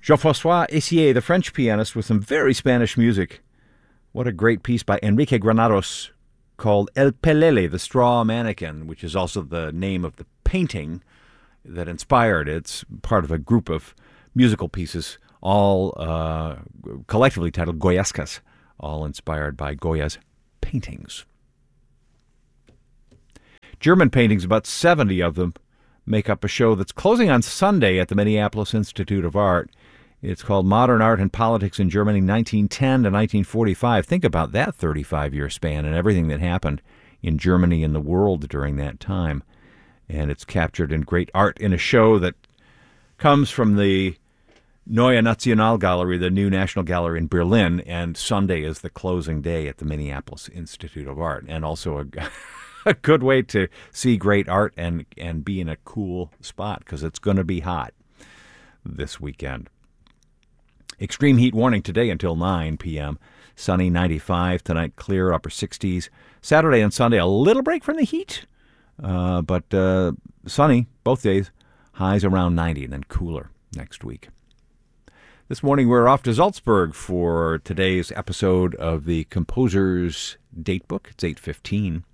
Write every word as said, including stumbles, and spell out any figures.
Jean-François Essier, the French pianist, with some very Spanish music. What a great piece by Enrique Granados called El Pelele, the Straw Mannequin, which is also the name of the painting that inspired it. It's part of a group of musical pieces, all uh, collectively titled Goyescas, all inspired by Goya's paintings. German paintings, about seventy of them, make up a show that's closing on Sunday at the Minneapolis Institute of Art. It's called Modern Art and Politics in Germany, nineteen ten to nineteen forty-five. Think about that thirty-five-year span and everything that happened in Germany and the world during that time. And it's captured in great art in a show that comes from the Neue Nationalgalerie, the New National Gallery in Berlin, and Sunday is the closing day at the Minneapolis Institute of Art, and also a, a good way to see great art and, and be in a cool spot, because it's going to be hot this weekend. Extreme heat warning today until nine p.m. Sunny, ninety-five. Tonight, clear, upper sixties. Saturday and Sunday, a little break from the heat, uh, but uh, sunny both days. Highs around ninety, and then cooler next week. This morning, we're off to Salzburg for today's episode of the Composer's Datebook. It's eight fifteen.